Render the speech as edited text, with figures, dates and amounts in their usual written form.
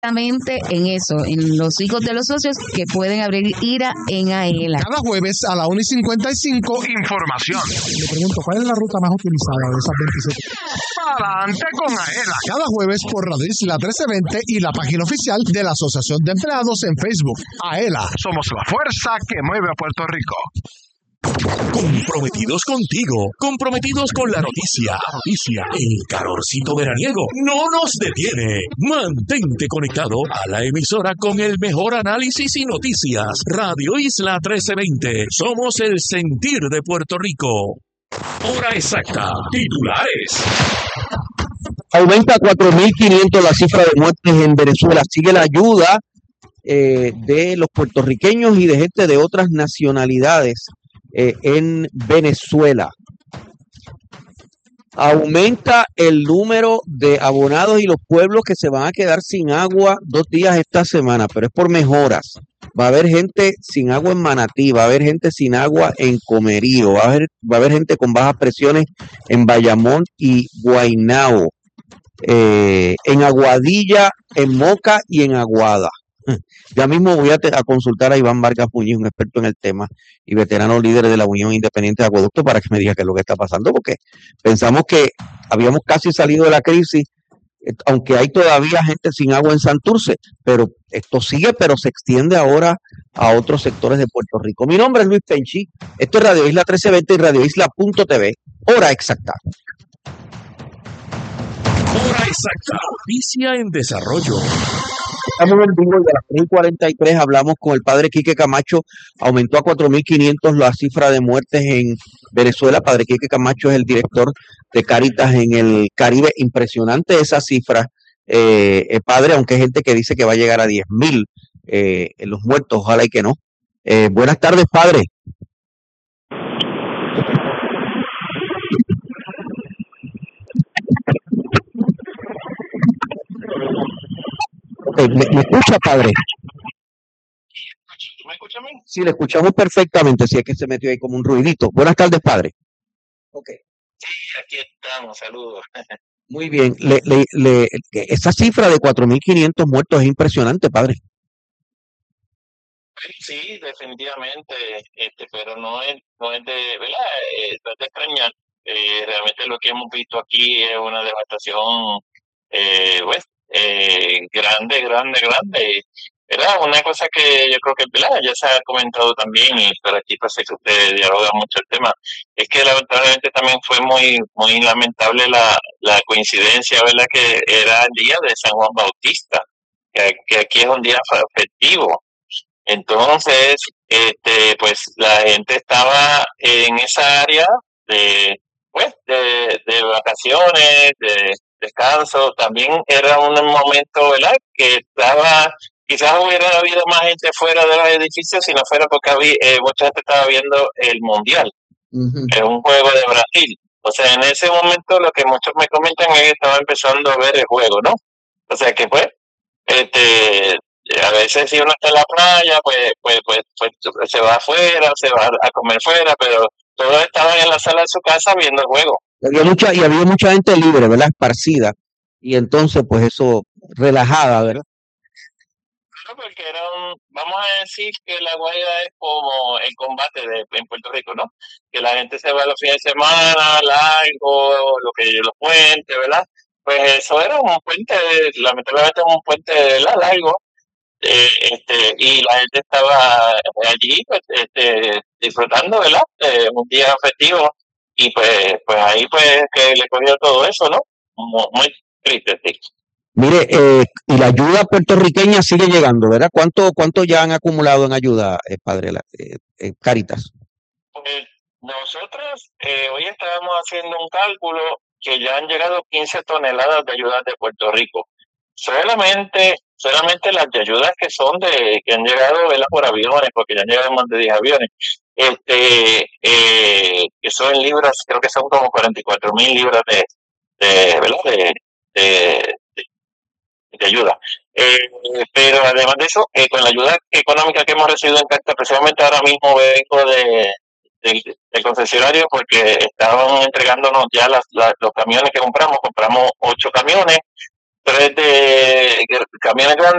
Exactamente en eso, en los hijos de los socios que pueden abrir IRA en AELA. Cada jueves a la 1:55, información. Le pregunto, ¿cuál es la ruta más utilizada de esas 27? Adelante con AELA. Cada jueves por Radio Isla 1320 y la página oficial de la Asociación de Empleados en Facebook. AELA, somos la fuerza que mueve a Puerto Rico. Comprometidos contigo, comprometidos con la noticia. El calorcito veraniego no nos detiene. Mantente conectado a la emisora con el mejor análisis y noticias. Radio Isla 1320. Somos el sentir de Puerto Rico. Hora exacta. Titulares. Aumenta a 4.500 la cifra de muertes en Venezuela. Sigue la ayuda de los puertorriqueños y de gente de otras nacionalidades en Venezuela. Aumenta el número de abonados y los pueblos que se van a quedar sin agua 2 días esta semana, pero es por mejoras. Va a haber gente sin agua en Manatí, va a haber gente sin agua en Comerío, va a haber gente con bajas presiones en Bayamón y Guaynabo, en Aguadilla, en Moca y en Aguada. Ya mismo voy a consultar a Iván Vargas Muñiz, un experto en el tema y veterano líder de la Unión Independiente de Acueducto, para que me diga qué es lo que está pasando, porque pensamos que habíamos casi salido de la crisis, aunque hay todavía gente sin agua en Santurce, pero esto sigue, pero se extiende ahora a otros sectores de Puerto Rico. Mi nombre es Luis Penchi, esto es Radio Isla 1320 y radioisla.tv, hora exacta. Hora exacta. Noticia en desarrollo. Estamos en vivo y a las 3:43 hablamos con el padre Quique Camacho. Aumentó a 4.500 la cifra de muertes en Venezuela. Padre Quique Camacho es el director de Cáritas en el Caribe. Impresionante esa cifra, padre, aunque hay gente que dice que va a llegar a 10.000 los muertos. Ojalá y que no. Buenas tardes, padre. ¿Me escucha, padre? ¿Me escucha a mí? Sí, le escuchamos perfectamente, si es que se metió ahí como un ruidito. Buenas tardes, padre. Okay. Sí, aquí estamos, saludos. Muy bien, esa cifra de 4.500 muertos es impresionante, padre. Sí, definitivamente, pero no es de, ¿verdad? No es de extrañar. Realmente lo que hemos visto aquí es una devastación, pues, grande. ¿Verdad? Una cosa que yo creo que, ¿verdad? Ya se ha comentado también, y por aquí parece que usted dialoga mucho el tema, es que lamentablemente también fue muy lamentable la coincidencia, ¿verdad? Que era el día de San Juan Bautista, que aquí es un día festivo. Entonces, pues la gente estaba en esa área de vacaciones, de descanso. También era un momento, ¿verdad? Que quizás hubiera habido más gente fuera de los edificios si no fuera porque mucha gente estaba viendo el Mundial, un juego de Brasil. O sea, en ese momento lo que muchos me comentan es que estaba empezando a ver el juego, ¿no? O sea que pues, a veces si uno está en la playa, pues se va afuera, se va a comer fuera, pero todos estaban en la sala de su casa viendo el juego. Había mucha gente libre, ¿verdad? Esparcida. Y entonces, pues eso, relajada, ¿verdad? Claro, porque vamos a decir que la Guaira es como el combate en Puerto Rico, ¿no? Que la gente se va los fines de semana, largo, los puentes, ¿verdad? Pues eso era un puente, lamentablemente un puente largo. Y la gente estaba allí, pues, disfrutando, ¿verdad? Un día festivo, y pues ahí pues que le cogió todo eso, ¿no? Muy triste, sí. Mire, y la ayuda puertorriqueña sigue llegando, ¿verdad? ¿Cuánto ya han acumulado en ayuda, padre, Cáritas? Pues nosotros hoy estábamos haciendo un cálculo que ya han llegado 15 toneladas de ayudas de Puerto Rico. Solamente las de ayudas que han llegado, ¿verdad? Por aviones, porque ya han llegado más de 10 aviones, que son libras, creo que son como 44,000 libras ¿verdad? De ayuda. Pero además de eso, con la ayuda económica que hemos recibido en Cáritas, precisamente ahora mismo vengo del concesionario, porque estaban entregándonos ya los camiones que compramos 8 camiones, 3 de camiones grandes